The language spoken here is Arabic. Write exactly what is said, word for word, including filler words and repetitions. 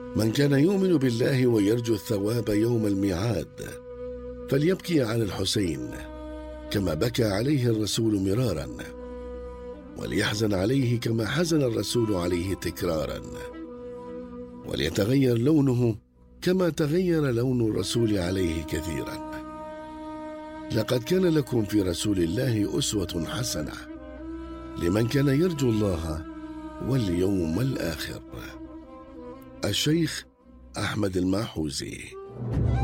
من كان يؤمن بالله ويرجو الثواب يوم الميعاد فليبكي عن الحسين كما بكى عليه الرسول مرارا، وليحزن عليه كما حزن الرسول عليه تكرارا، وليتغير لونه كما تغير لون الرسول عليه كثيرا. لقد كان لكم في رسول الله أسوة حسنة لمن كان يرجو الله واليوم الآخر. الشيخ أحمد الماحوزي.